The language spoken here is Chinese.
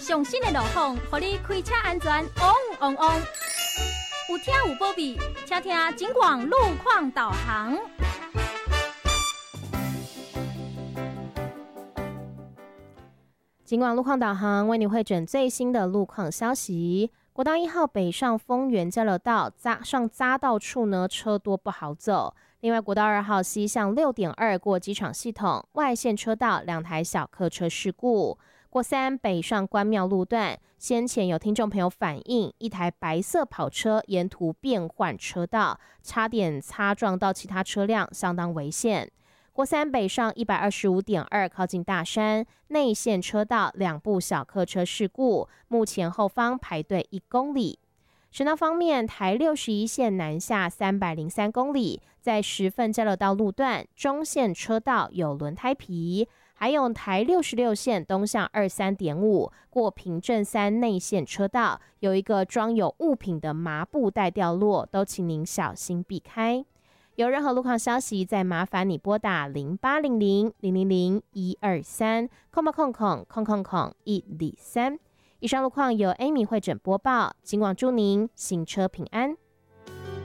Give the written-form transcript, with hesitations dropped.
上新的路况，让你开车安全旺旺旺。有听有保庇，请听警广路况导航。 警广路况导航为你汇整最新的路况消息。国道1号北上丰原交流道上匝道处呢，车多不好走。另外，国道2号西向6.2过机场系统外线车道2台小客车事故。国3北上关庙路段，先前有听众朋友反映，一台白色跑车沿途变换车道，差点擦撞到其他车辆，相当危险。国3北上125.2靠近大山内线车道2部小客车事故，目前后方排队1公里。省道方面，台61线南下303公里，在十份交流道路段中线车道有轮胎皮，还有台66线东向23.5过平镇3内线车道有一个装有物品的麻布袋掉落，都请您小心避开。有任何路况消息，再麻烦你拨打0800-000-123123。以上路况由 Amy 会诊播报，警广祝您行车平安。